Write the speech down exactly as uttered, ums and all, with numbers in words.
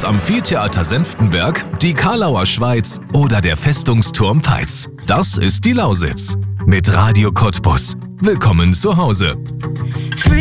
Amphitheater Senftenberg, die Karlauer Schweiz oder der Festungsturm Peitz. Das ist die Lausitz. Mit Radio Cottbus. Willkommen zu Hause.